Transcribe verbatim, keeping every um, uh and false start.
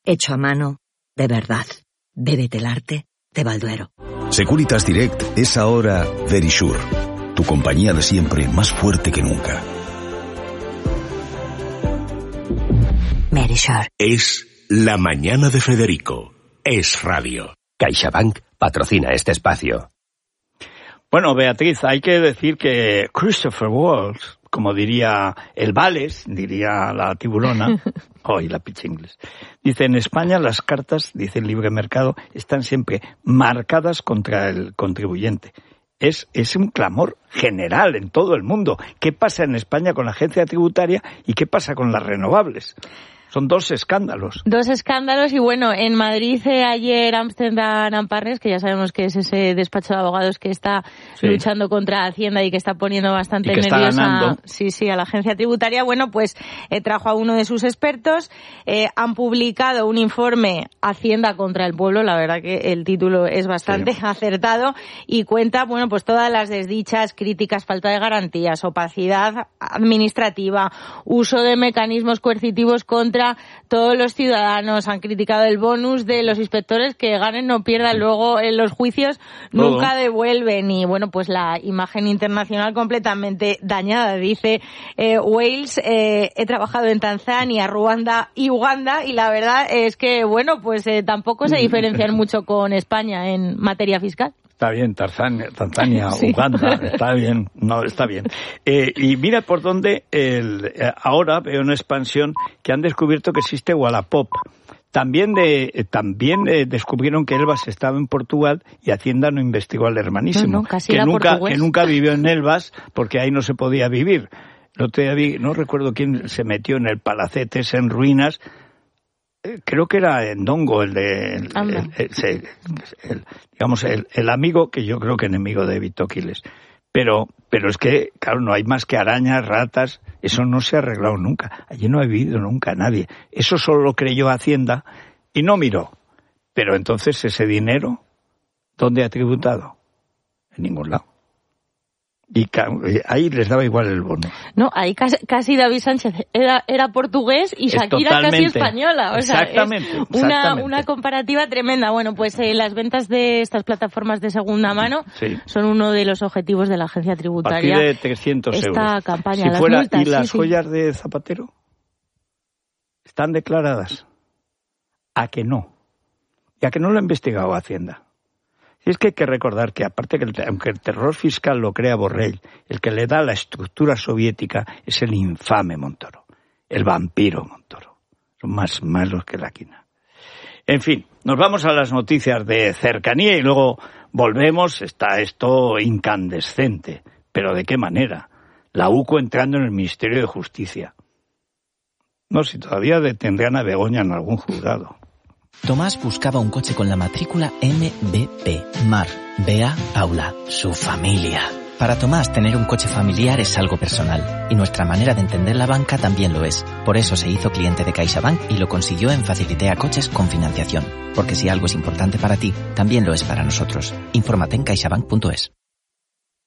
Hecho a mano, de verdad. Bébete el arte de Balduero. Securitas Direct es ahora Verisure, tu compañía de siempre más fuerte que nunca. Verisure. Es La Mañana de Federico. Es radio. CaixaBank patrocina este espacio. Bueno, Beatriz, hay que decir que Christopher Waltz, como diría el Vales, diría la tiburona, hoy la pitch inglés, dice, en España las cartas, dice el libre mercado, están siempre marcadas contra el contribuyente. Es, es un clamor general en todo el mundo. ¿Qué pasa en España con la agencia tributaria y qué pasa con las renovables? Son dos escándalos. Dos escándalos y bueno, en Madrid eh, ayer Amsterdam Partners, que ya sabemos que es ese despacho de abogados que está sí. luchando contra Hacienda y que está poniendo bastante y que nerviosa está ganando. sí, sí, a la agencia tributaria, bueno, pues eh, trajo a uno de sus expertos, eh, han publicado un informe Hacienda contra el pueblo, la verdad que el título es bastante sí. acertado y cuenta, bueno, pues todas las desdichas, críticas, falta de garantías, opacidad administrativa, uso de mecanismos coercitivos contra todos los ciudadanos. Han criticado el bonus de los inspectores que ganen no pierdan luego en los juicios, Todo. nunca devuelven y bueno, pues la imagen internacional completamente dañada. Dice eh, Wales, eh, he trabajado en Tanzania, Ruanda y Uganda y la verdad es que bueno, pues eh, tampoco se diferencian mucho con España en materia fiscal. Está bien, Tanzania, Tanzania sí. Uganda, está bien, no, está bien. Eh, y mira por dónde el, eh, ahora veo una expansión que han descubierto que existe Wallapop. También de, eh, también eh, descubrieron que Elbas estaba en Portugal y Hacienda no investigó al hermanísimo. No, no, casi que era nunca, portugués. que nunca vivió en Elbas porque ahí no se podía vivir. No, te vi, no recuerdo quién se metió en el palacete ese en ruinas. Creo que era Ndongo, el de, el, el, el, el, digamos, el, el amigo, que yo creo que enemigo de Vito Quiles. Pero, pero es que, claro, no hay más que arañas, ratas, eso no se ha arreglado nunca. Allí no ha vivido nunca nadie. Eso solo lo creyó Hacienda y no miró. Pero entonces ese dinero, ¿dónde ha tributado? En ningún lado. Y ahí les daba igual el bono. No, ahí casi, casi David Sánchez era, era portugués y Shakira casi española. O sea, exactamente, es una, exactamente. una comparativa tremenda. Bueno, pues eh, las ventas de estas plataformas de segunda mano sí. son uno de los objetivos de la agencia tributaria. A partir de trescientos esta euros. Esta campaña, si las fuera, multas. ¿Y las sí, joyas sí. de Zapatero? ¿Están declaradas? ¿A que no? ¿Y a que no lo ha investigado Hacienda? Y es que hay que recordar que, aparte que el, aunque el terror fiscal lo crea Borrell, el que le da la estructura soviética es el infame Montoro, el vampiro Montoro. Son más malos que la quina. En fin, nos vamos a las noticias de cercanía y luego volvemos. Está esto incandescente. ¿Pero de qué manera? La U C O entrando en el Ministerio de Justicia. No, si todavía detendrían a Begoña en algún juzgado. Tomás buscaba un coche con la matrícula M B P, Mar, Bea, Aula, su familia. Para Tomás, tener un coche familiar es algo personal, y nuestra manera de entender la banca también lo es. Por eso se hizo cliente de CaixaBank y lo consiguió en Facilitea Coches con financiación. Porque si algo es importante para ti, también lo es para nosotros. Infórmate en caixabank punto es.